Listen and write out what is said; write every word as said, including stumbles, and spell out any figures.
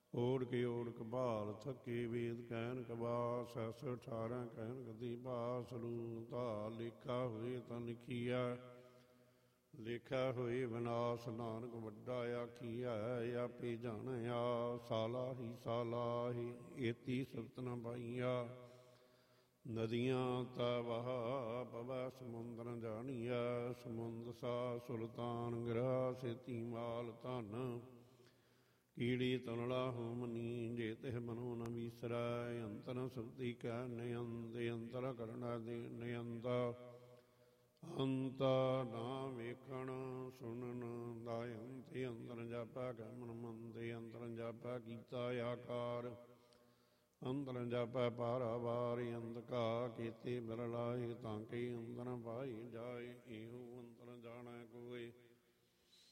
ਓੜ ਕੇ ਓੜ ਕਬਾਲ ਥੱਕੇ ਵੇਦ ਕਹਿਣ ਕਬਾ ਸੈਸ ਅਠਾਰਾਂ ਕਹਿਣ ਗਦੀ ਬਾਸ ਰੂ ਧਾ ਲੇਖਾ ਹੋਏ ਤਾਂ ਲਿਖੀਆ ਲੇਖਾ ਹੋਏ ਵਿਨਾਸ਼ ਨਾਨਕ ਵੱਡਾ ਆਖੀਆ ਆਪੇ ਜਾਣਿਆ ਸਾਲਾ ਹੀ ਸਾਲਾ ਹੀ ਏਤੀ ਸੁਰਤ ਨ ਪਾਈਆ ਨਦੀਆਂ ਤਾ ਵਹਾ ਪਵੈ ਸਮੁੰਦਰ ਜਾਣੀਆ ਸਮੁੰਦ ਸਾ ਸੁਲਤਾਨ ਗ੍ਰਹ ਸੇਤੀ ਮਾਲ ਧਨ ਕੀੜੀ ਤਨਲਾ ਹੋਮਨੀ ਜੇ ਤਿਹ ਮਨੋ ਨ ਵੀਸਰੈ ਅੰਤਰ ਸੁਰਤੀ ਕੈ ਨਿਯੰਦ ਅੰਤਰ ਕਰਣਾ ਦੇ ਨਿਯੰਦ ਅੰਤ ਨਾ ਵੇਖਣ ਸੁਣਨ ਦਾਇੰਤ ਅੰਦਰ ਜਾਪੈ ਕਮਨ ਮੰਦੇ ਅੰਤਰ ਜਾਪੈ ਕੀਤਾ ਆਕਾਰ ਅੰਦਰ ਜਾਪੈ ਪਾਰਾਵਾਰ ਅੰਧਕਾ ਕੀਤੇ ਬਿਰਲਾਏ ਤਾਂ ਕਿ ਅੰਦਰ ਪਾਈ ਜਾਏ ਇਹੋ ਅੰਤਰ ਜਾਣੈ ਕੋਇ